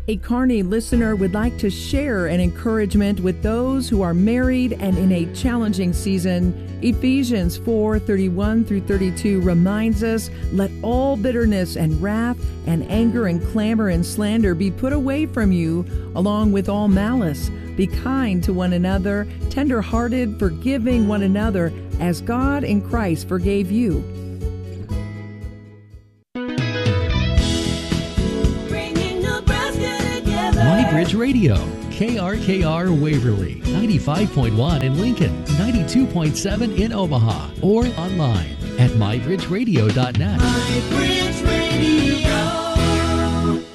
A Kearney listener would like to share an encouragement with those who are married and in a challenging season. Ephesians 4:31-32 reminds us, "Let all bitterness and wrath and anger and clamor and slander be put away from you, along with all malice. Be kind to one another, tender-hearted, forgiving one another, as God in Christ forgave you." MyBridge Radio, KRKR Waverly, 95.1 in Lincoln, 92.7 in Omaha, or online at mybridgeradio.net. MyBridge Radio,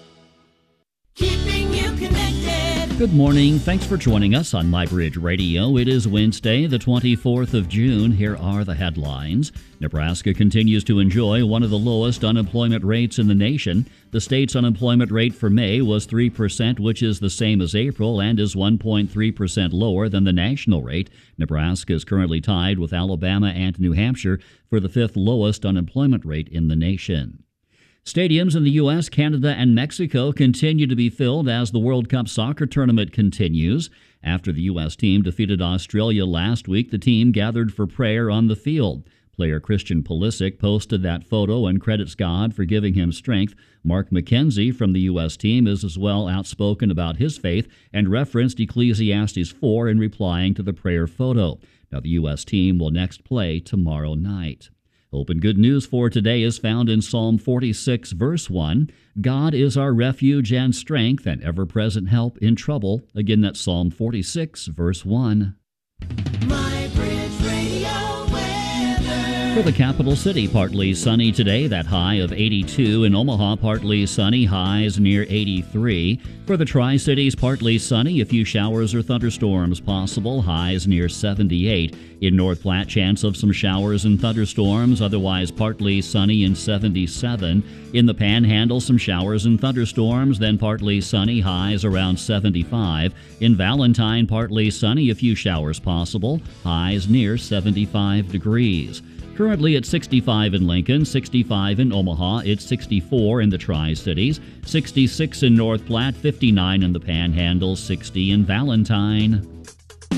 keeping you connected. Good morning. Thanks for joining us on MyBridge Radio. It is Wednesday, the 24th of June. Here are the headlines. Nebraska continues to enjoy one of the lowest unemployment rates in the nation. The state's unemployment rate for May was 3%, which is the same as April and is 1.3% lower than the national rate. Nebraska is currently tied with Alabama and New Hampshire for the fifth lowest unemployment rate in the nation. Stadiums in the U.S., Canada, and Mexico continue to be filled as the World Cup soccer tournament continues. After the U.S. team defeated Australia last week, the team gathered for prayer on the field. Player Christian Pulisic posted that photo and credits God for giving him strength. Mark McKenzie from the U.S. team is as well outspoken about his faith and referenced Ecclesiastes 4 in replying to the prayer photo. Now, the U.S. team will next play tomorrow night. Hope and good news for today is found in Psalm 46, verse 1. God is our refuge and strength and ever-present help in trouble. Again, that's Psalm 46, verse 1. MyBridge Radio weather. For the capital city, partly sunny today, that high of 82. In Omaha, partly sunny, highs near 83. For the Tri-Cities, partly sunny, a few showers or thunderstorms possible, highs near 78. In North Platte, chance of some showers and thunderstorms, otherwise partly sunny and 77. In the Panhandle, some showers and thunderstorms, then partly sunny, highs around 75. In Valentine, partly sunny, a few showers possible, highs near 75 degrees. Currently at 65 in Lincoln, 65 in Omaha, it's 64 in the Tri-Cities, 66 in North Platte, 59 in the Panhandle, 60 in Valentine.